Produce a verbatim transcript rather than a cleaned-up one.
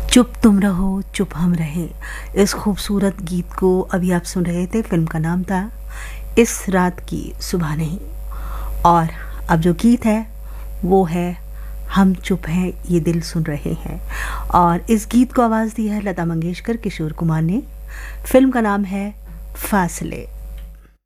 चुप तुम रहो चुप हम रहे, इस खूबसूरत गीत को अभी आप सुन रहे थे। फिल्म का नाम था इस रात की सुबह नहीं। और अब जो गीत है वो है हम चुप हैं ये दिल सुन रहे हैं। और इस गीत को आवाज़ दी है लता मंगेशकर, किशोर कुमार ने। फिल्म का नाम है फासले।